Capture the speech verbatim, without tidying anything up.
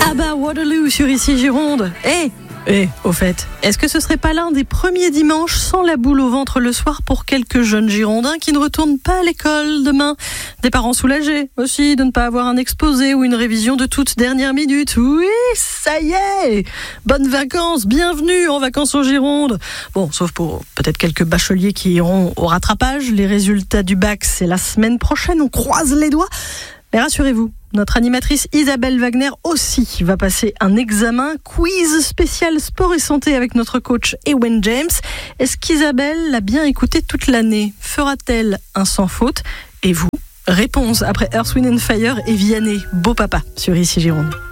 Ah bah Waterloo sur Ici Gironde. Eh Eh, au fait, est-ce que ce serait pas l'un des premiers dimanches sans la boule au ventre le soir pour quelques jeunes Girondins qui ne retournent pas à l'école demain? Des parents soulagés aussi de ne pas avoir un exposé ou une révision de toute dernière minute. Oui, ça y est! Bonnes vacances, bienvenue en vacances en Gironde. Bon, sauf pour peut-être quelques bacheliers qui iront au rattrapage. Les résultats du bac, c'est la semaine prochaine, on croise les doigts. Mais rassurez-vous, notre animatrice Isabelle Wagner aussi va passer un examen, quiz spécial sport et santé avec notre coach Ewen James. Est-ce qu'Isabelle l'a bien écouté toute l'année? Fera-t-elle un sans faute? Et vous? Réponse après Earth, Wind and Fire et Vianney, beau papa sur Ici Gironde.